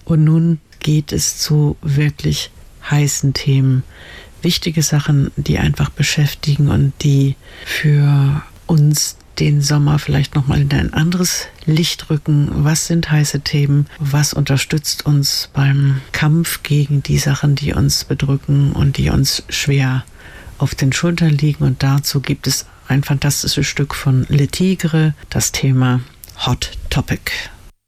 Und nun geht es zu wirklich heißen Themen. Wichtige Sachen, die einfach beschäftigen und die für uns den Sommer vielleicht nochmal in ein anderes Licht rücken. Was sind heiße Themen? Was unterstützt uns beim Kampf gegen die Sachen, die uns bedrücken und die uns schwer auf den Schultern liegen? Und dazu gibt es ein fantastisches Stück von Le Tigre, das Thema Hot Topic.